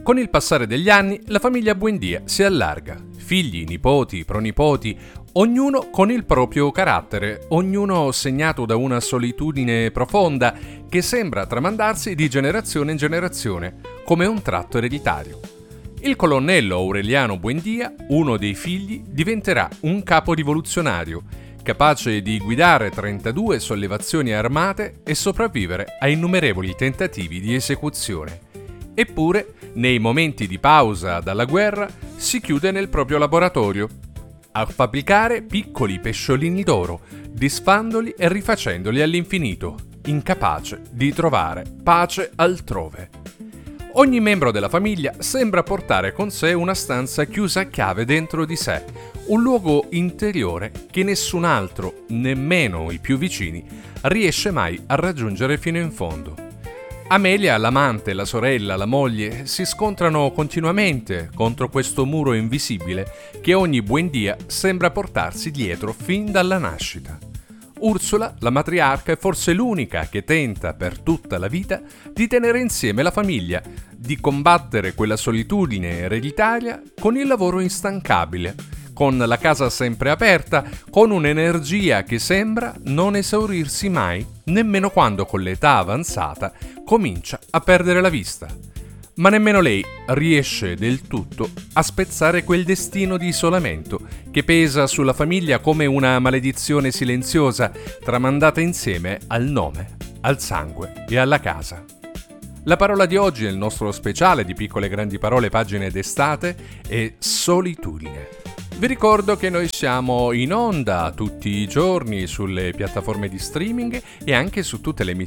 Con il passare degli anni, la famiglia Buendia si allarga. Figli, nipoti, pronipoti, ognuno con il proprio carattere, ognuno segnato da una solitudine profonda che sembra tramandarsi di generazione in generazione, come un tratto ereditario. Il colonnello Aureliano Buendia, uno dei figli, diventerà un capo rivoluzionario, capace di guidare 32 sollevazioni armate e sopravvivere a innumerevoli tentativi di esecuzione. Eppure, nei momenti di pausa dalla guerra, si chiude nel proprio laboratorio a fabbricare piccoli pesciolini d'oro, disfandoli e rifacendoli all'infinito, incapace di trovare pace altrove. Ogni membro della famiglia sembra portare con sé una stanza chiusa a chiave dentro di sé, un luogo interiore che nessun altro, nemmeno i più vicini, riesce mai a raggiungere fino in fondo. Amelia, l'amante, la sorella, la moglie si scontrano continuamente contro questo muro invisibile che ogni Buendia sembra portarsi dietro fin dalla nascita. Ursula, la matriarca, è forse l'unica che tenta per tutta la vita di tenere insieme la famiglia, di combattere quella solitudine ereditaria con il lavoro instancabile, con la casa sempre aperta, con un'energia che sembra non esaurirsi mai, nemmeno quando con l'età avanzata comincia a perdere la vista. Ma nemmeno lei riesce del tutto a spezzare quel destino di isolamento che pesa sulla famiglia come una maledizione silenziosa tramandata insieme al nome, al sangue e alla casa. La parola di oggi nel nostro speciale di Piccole Grandi Parole pagine d'estate è solitudine. Vi ricordo che noi siamo in onda tutti i giorni sulle piattaforme di streaming e anche su tutte le emittenti